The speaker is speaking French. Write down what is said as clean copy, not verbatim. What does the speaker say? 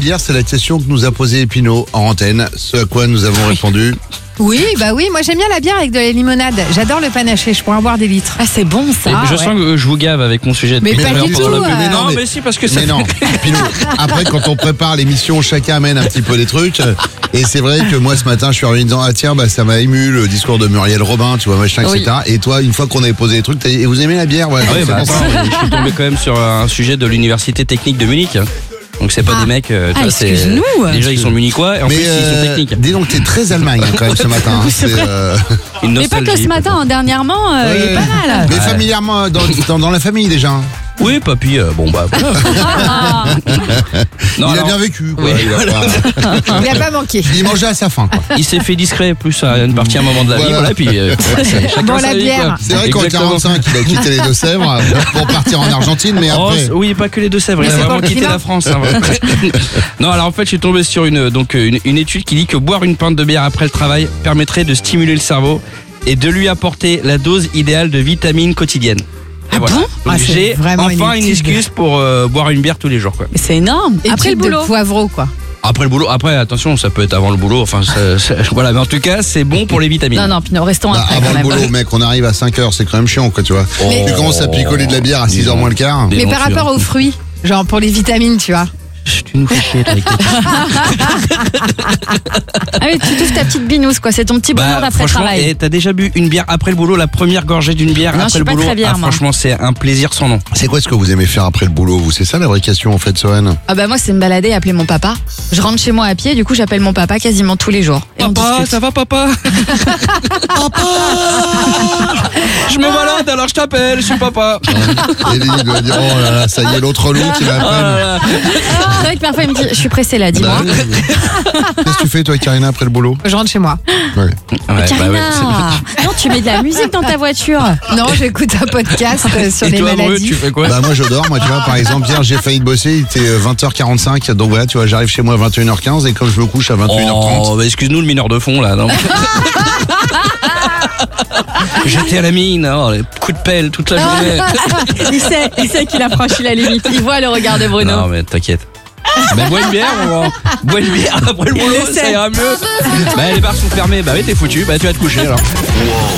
bière, c'est la question que nous a posée Epino en antenne, ce à quoi nous avons répondu. Oui, moi j'aime bien la bière avec de la limonade. J'adore le panaché, je pourrais en boire des litres. Ah, c'est bon ça. Je sens que je vous gave avec mon sujet. Mais pas du tout. Non, mais si, parce que ça. Mais non, Epino, après quand on prépare l'émission, chacun amène un petit peu des trucs. Et c'est vrai que moi ce matin, je suis arrivé en disant, ah tiens, ça m'a ému le discours de Muriel Robin, tu vois, machin, etc. Et toi, une fois qu'on avait posé les trucs, t'as dit, et vous aimez la bière? Ouais, Ah oui, c'est bon, ça. je suis tombé quand même sur un sujet de l'université technique de Munich. Donc c'est pas des mecs, tu vois, c'est excuse-nous. déjà ils sont munichois et en plus ils sont techniques. Dis donc, t'es très Allemagne quand même ce matin. Hein. C'est, Une Mais pas que ce nostalgie, matin, hein, dernièrement, il est pas mal. Mais familièrement, dans la famille déjà. Hein. Oui, papy, bon bah voilà. Non, Il a alors, bien vécu, quoi. Oui, Il Il a pas manqué. mangeait à sa faim, quoi. il s'est fait discret plus à une partie à un moment de la vie, voilà, puis chacun Bon, sa la vie, bière. quoi. C'est vrai qu'en Exactement. 45, il a quitté les Deux-Sèvres pour partir en Argentine, mais Oh, après... oui, pas que les Deux-Sèvres, il Mais a c'est vraiment pour le quitté climat. la France. Hein, non, alors en fait, je suis tombé sur une étude qui dit que boire une pinte de bière après le travail permettrait de stimuler le cerveau et de lui apporter la dose idéale de vitamines quotidiennes. Et voilà. bon Donc, Ah, c'est j'ai vraiment enfin une une étude. excuse pour boire une bière tous les jours, quoi. Mais c'est énorme. Après le Étude boulot. de poivreau, quoi. Après le boulot, après attention, ça peut être avant le boulot, enfin voilà, mais en tout cas, c'est bon pour les vitamines. Non, Pinot, restons Bah, après avant quand le même. boulot, mec, on arrive à 5h, c'est quand même chiant, quoi, tu vois. Mais- Tu commences à picoler de la bière à 6h moins le quart. Des Mais par aventures. rapport aux fruits, genre pour les vitamines, tu vois. Chut, tu nous fais chier, toi, avec tes Ah oui, tu touffes ta petite binouse, quoi. C'est ton petit bonheur d'après franchement, travail. et t'as déjà bu une bière après le boulot, la première gorgée d'une bière Non, je après suis le pas boulot? très bière, moi. Franchement, c'est un plaisir sans nom. C'est quoi ce que vous aimez faire après le boulot, vous? C'est ça la vraie question, en fait, Sohan? Ah bah moi, c'est me balader et appeler mon papa. Je rentre chez moi à pied, du coup, j'appelle mon papa quasiment tous les jours. Et on Papa, discute. ça va, papa? Je me balade, alors je t'appelle, je suis papa. Et lui, il doit dire, oh là là, ça y est, l'autre loup qui m'appelle. C'est vrai que parfois, il me dit, je suis pressée là, dis-moi. Bah, qu'est-ce que tu fais, toi, Karina, après le boulot? Je rentre chez moi. Ouais. Ouais, bah ouais, Karina, c'est- non, tu mets de la musique dans ta voiture. Non, j'écoute un podcast sur Et les toi, Bru, maladies. tu fais quoi? Bah, moi, je dors, moi, tu vois, par exemple, hier, j'ai failli bosser, il était 20h45, donc voilà, tu vois, j'arrive chez moi à 21h15, et comme je me couche à 21h30. Oh, bah excuse-nous le mineur de fond là, non? J'étais à la mine, oh, les coups de pelle toute la journée. Il sait qu'il a franchi la limite. Il voit le regard de Bruno. Non mais t'inquiète. Bah bois une bière, bois une bière après le boulot, ça ira mieux. Bah les bars sont fermés, bah oui t'es foutu, bah tu vas te coucher alors.